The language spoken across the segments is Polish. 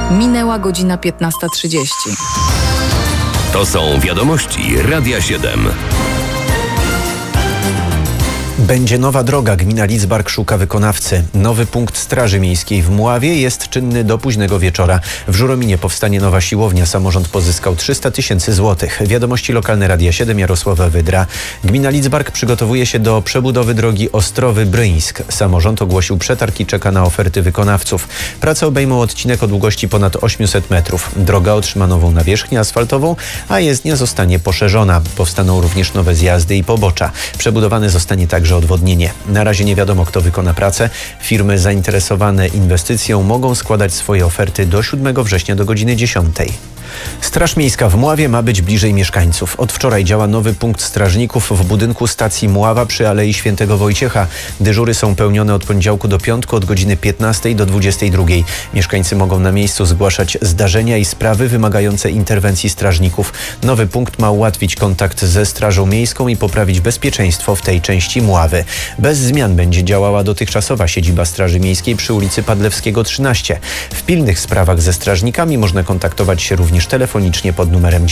Minęła godzina 15:30. To są wiadomości Radia 7. Będzie nowa droga. Gmina Lidzbark szuka wykonawcy. Nowy punkt Straży Miejskiej w Mławie jest czynny do późnego wieczora. W Żurominie powstanie nowa siłownia. Samorząd pozyskał 300 000 złotych. Wiadomości lokalne Radia 7, Jarosława Wydra. Gmina Lidzbark przygotowuje się do przebudowy drogi Ostrowy-Bryńsk. Samorząd ogłosił przetarg i czeka na oferty wykonawców. Prace obejmą odcinek o długości ponad 800 metrów. Droga otrzyma nową nawierzchnię asfaltową, a jezdnia zostanie poszerzona. Powstaną również nowe zjazdy i pobocza. Przebudowane zostanie także odwodnienie. Na razie nie wiadomo, kto wykona pracę. Firmy zainteresowane inwestycją mogą składać swoje oferty do 7 września do godziny 10. Straż Miejska w Mławie ma być bliżej mieszkańców. Od wczoraj działa nowy punkt strażników w budynku stacji Mława przy Alei Świętego Wojciecha. Dyżury są pełnione od poniedziałku do piątku od godziny 15 do 22. Mieszkańcy mogą na miejscu zgłaszać zdarzenia i sprawy wymagające interwencji strażników. Nowy punkt ma ułatwić kontakt ze Strażą Miejską i poprawić bezpieczeństwo w tej części Mławy. Bez zmian będzie działała dotychczasowa siedziba Straży Miejskiej przy ulicy Padlewskiego 13. W pilnych sprawach ze strażnikami można kontaktować się również telefonicznie pod numerem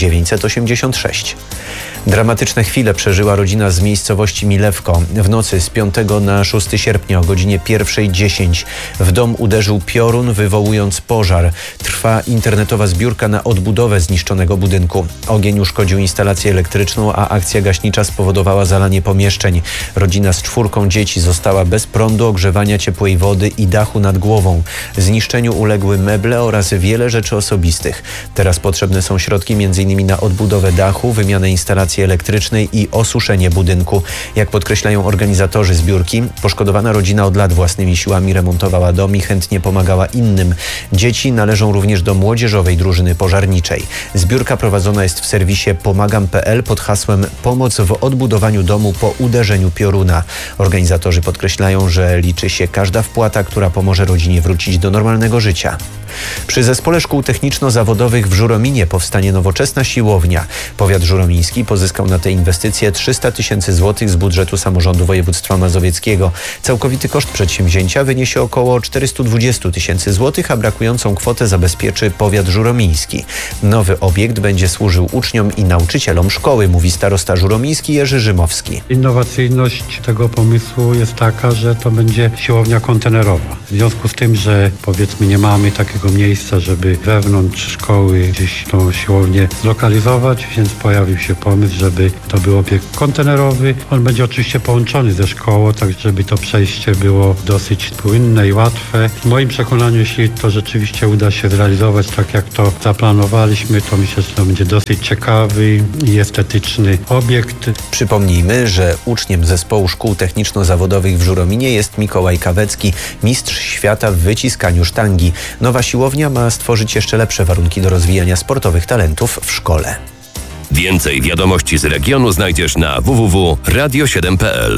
986. Dramatyczne chwile przeżyła rodzina z miejscowości Milewko. W nocy z 5 na 6 sierpnia o godzinie 1:10 w dom uderzył piorun, wywołując pożar. Trwa internetowa zbiórka na odbudowę zniszczonego budynku. Ogień uszkodził instalację elektryczną, a akcja gaśnicza spowodowała zalanie pomieszczeń. Rodzina z 4 dzieci została bez prądu, ogrzewania, ciepłej wody i dachu nad głową. Zniszczeniu uległy meble oraz wiele rzeczy osobistych. Teraz potrzebne są środki m.in. na odbudowę dachu, wymianę instalacji elektrycznej i osuszenie budynku. Jak podkreślają organizatorzy zbiórki, poszkodowana rodzina od lat własnymi siłami remontowała dom i chętnie pomagała innym. Dzieci należą również do młodzieżowej drużyny pożarniczej. Zbiórka prowadzona jest w serwisie pomagam.pl pod hasłem Pomoc w odbudowaniu domu po uderzeniu pioruna. Organizatorzy podkreślają, że liczy się każda wpłata, która pomoże rodzinie wrócić do normalnego życia. Przy Zespole Szkół Techniczno-Zawodowych w Żurominie powstanie nowoczesna siłownia. Powiat żuromiński pozyskał na tę inwestycję 300 000 złotych z budżetu samorządu województwa mazowieckiego. Całkowity koszt przedsięwzięcia wyniesie około 420 000 złotych, a brakującą kwotę zabezpieczy powiat żuromiński. Nowy obiekt będzie służył uczniom i nauczycielom szkoły, mówi starosta żuromiński Jerzy Rzymowski. Innowacyjność tego pomysłu jest taka, że to będzie siłownia kontenerowa. W związku z tym, że powiedzmy nie mamy takiego miejsca, żeby wewnątrz szkoły gdzieś tą siłownię zlokalizować, więc pojawił się pomysł, żeby to był obiekt kontenerowy. On będzie oczywiście połączony ze szkołą, tak żeby to przejście było dosyć płynne i łatwe. W moim przekonaniu, jeśli to rzeczywiście uda się zrealizować tak, jak to zaplanowaliśmy, to myślę, że to będzie dosyć ciekawy i estetyczny obiekt. Przypomnijmy, że uczniem Zespołu Szkół Techniczno-Zawodowych w Żurominie jest Mikołaj Kawecki, mistrz świata w wyciskaniu sztangi. Nowa siłownia ma stworzyć jeszcze lepsze warunki do rozwijania sportowych talentów w szkole. Więcej wiadomości z regionu znajdziesz na www.radio7.pl.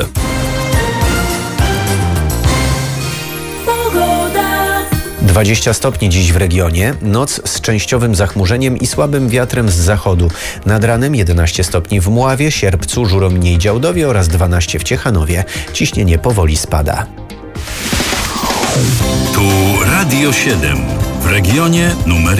20 stopni dziś w regionie, noc z częściowym zachmurzeniem i słabym wiatrem z zachodu. Nad ranem 11 stopni w Mławie, Sierpcu, Żurominie i Działdowie oraz 12 w Ciechanowie. Ciśnienie powoli spada. Tu Radio 7 w regionie numer